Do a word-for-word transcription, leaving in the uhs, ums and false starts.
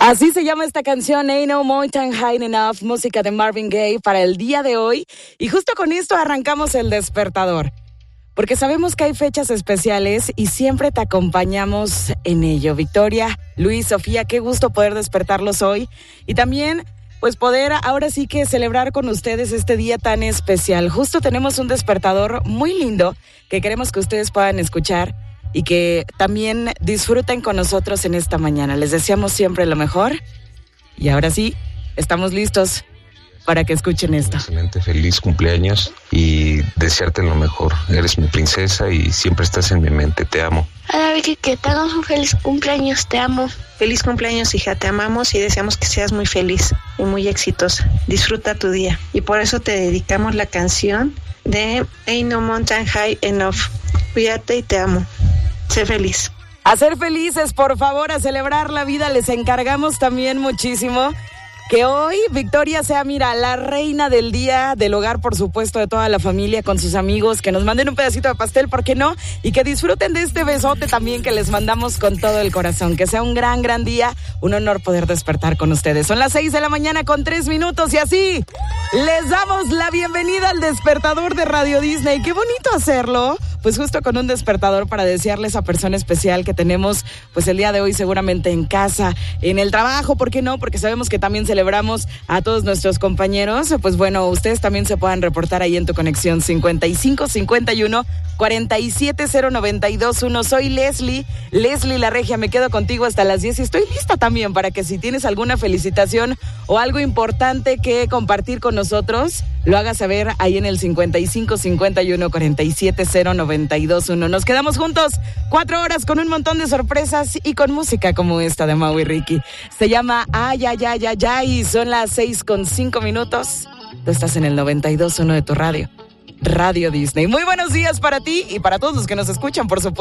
Así se llama esta canción, Ain't No Mountain High Enough, música de Marvin Gaye para el día de hoy. Y justo con esto arrancamos el despertador, porque sabemos que hay fechas especiales y siempre te acompañamos en ello. Victoria, Luis, Sofía, qué gusto poder despertarlos hoy y también pues poder ahora sí que celebrar con ustedes este día tan especial. Justo tenemos un despertador muy lindo que queremos que ustedes puedan escuchar y que también disfruten con nosotros en esta mañana. Les deseamos siempre lo mejor y ahora sí, estamos listos para que escuchen esto. Excelente, feliz cumpleaños y desearte lo mejor. Eres mi princesa y siempre estás en mi mente, te amo. Hola Vicky, que tengas un feliz cumpleaños, te amo. Feliz cumpleaños, hija, te amamos y deseamos que seas muy feliz y muy exitosa. Disfruta tu día y por eso te dedicamos la canción de Ain't No Mountain High Enough. Cuídate y te amo. Sé feliz. A ser felices, por favor, a celebrar la vida. Les encargamos también muchísimo que hoy Victoria sea, mira, la reina del día, del hogar, por supuesto, de toda la familia, con sus amigos, que nos manden un pedacito de pastel, ¿por qué no? Y que disfruten de este besote también que les mandamos con todo el corazón. Que sea un gran, gran día, un honor poder despertar con ustedes. Son las seis de la mañana con tres minutos y así les damos la bienvenida al despertador de Radio Disney. Qué bonito hacerlo, pues justo con un despertador para desearle a esa persona especial que tenemos, pues el día de hoy seguramente en casa, en el trabajo, ¿por qué no? Porque sabemos que también celebramos a todos nuestros compañeros. Pues bueno, ustedes también se puedan reportar ahí en tu conexión cincuenta y cinco cincuenta y uno cuarenta y siete cero noventa y dos uno. Soy Leslie, Leslie la Regia, me quedo contigo hasta las diez y estoy lista también para que si tienes alguna felicitación o algo importante que compartir con nosotros, lo hagas saber ahí en el cincuenta y cinco cincuenta y uno cuarenta y siete cero noventa y dos uno. Nos quedamos juntos cuatro horas con un montón de sorpresas y con música como esta de Mau y Ricky. Se llama Ay, ay, ay, ay, ay. Son las seis con cinco minutos. Tú estás en el noventa y dos uno de tu radio, Radio Disney. Muy buenos días para ti y para todos los que nos escuchan, por supuesto.